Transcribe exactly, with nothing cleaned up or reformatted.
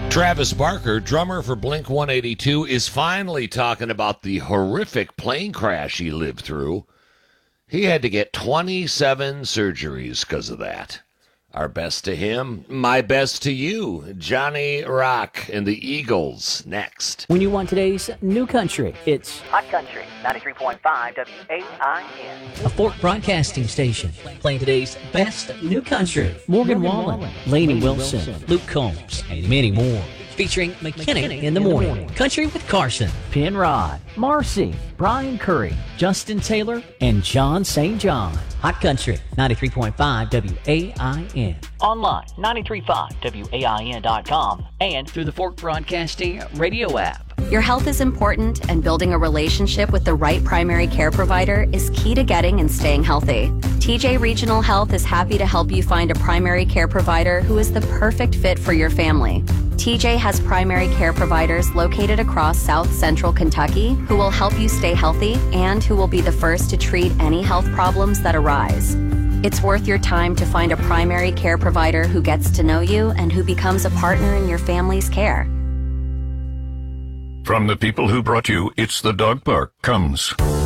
Travis Barker, drummer for Blink one eighty-two, is finally talking about the horrific plane crash he lived through. He had to get twenty-seven surgeries because of that. Our best to him, my best to you. Johnny Rock and the Eagles next. When you want today's new country, it's Hot Country, ninety-three point five W A I N. a Fork Broadcasting Station, playing today's best new country. Morgan Wallen, Lainey Wilson, Luke Combs, and many more. Featuring McKinney in the morning, Country with Carson, Penrod, Marcy, Brian Curry, Justin Taylor, and John Saint John. Hot Country, ninety-three point five W A I N. Online, ninety-three point five W A I N dot com. And through the Fork Broadcasting radio app. Your health is important, and building a relationship with the right primary care provider is key to getting and staying healthy. T J Regional Health is happy to help you find a primary care provider who is the perfect fit for your family. T J has primary care providers located across South Central Kentucky who will help you stay healthy and who will be the first to treat any health problems that arise. It's worth your time to find a primary care provider who gets to know you and who becomes a partner in your family's care. From the people who brought you It's the Dog Park comes